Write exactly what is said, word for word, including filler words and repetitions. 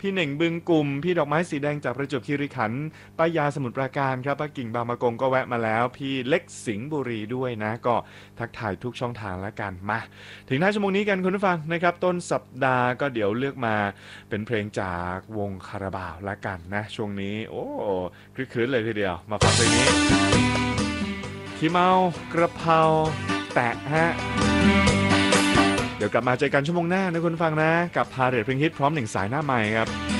พี่เหน่งบึงกลุ่มพี่ดอกไม้สีแดงจากประจวบคีรีขันธ์ป้ายาสมุทรปราการครับป้ากิ่งบางมะกงก็แวะมาแล้วพี่เล็กสิงห์บุรีด้วยนะก็ทักทายทุกช่องทางแล้วกันมาถึงท้ายชั่วโมงนี้กันคุณผู้ฟังนะครับต้นสัปดาห์ก็เดี๋ยวเลือกมาเป็นเพลงจากวงคาราบาวแล้วกันนะช่วงนี้โอ้คลึกคลื้นเลยทีเดียวมาฟังเพลงนี้ขี้เมากระเพราแตะฮะเดี๋ยวกลับมาเจอกันชั่วโมงหน้านะคุณฟังนะกับพาเรทเพลงฮิตพร้อมหนึ่งสายหน้าใหม่ครับ